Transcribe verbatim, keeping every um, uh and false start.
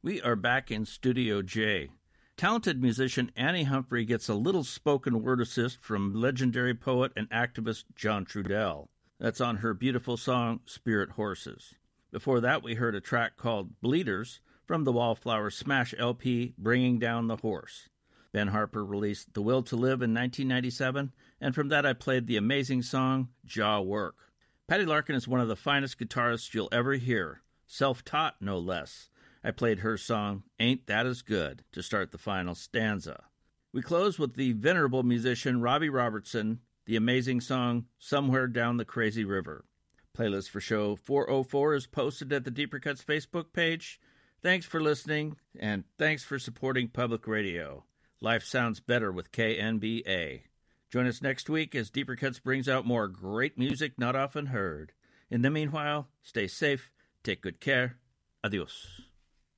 We are back in Studio J. Talented musician Annie Humphrey gets a little spoken word assist from legendary poet and activist John Trudell. That's on her beautiful song, Spirit Horses. Before that, we heard a track called Bleeders from the Wallflower Smash L P, Bringing Down the Horse. Ben Harper released The Will to Live in nineteen ninety-seven, and from that I played the amazing song, Jaw Work. Patty Larkin is one of the finest guitarists you'll ever hear, self-taught no less. I played her song, Ain't That As Good, to start the final stanza. We close with the venerable musician Robbie Robertson, the amazing song, Somewhere Down the Crazy River. Playlist for show four oh four is posted at the Deeper Cuts Facebook page. Thanks for listening, and thanks for supporting public radio. Life sounds better with K N B A. Join us next week as Deeper Cuts brings out more great music not often heard. In the meanwhile, stay safe, take good care. Adios.